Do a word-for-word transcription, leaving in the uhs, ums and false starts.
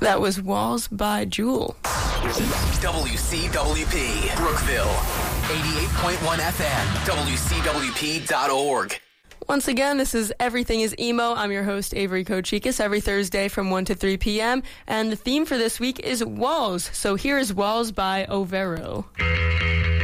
That was Walls by Jewel. W C W P, Brookville, eighty-eight point one F M, W C W P dot org. Once again, this is Everything is Emo. I'm your host, Avery Kochikis, every Thursday from one to three p.m. And the theme for this week is Walls. So here is Walls by Overo.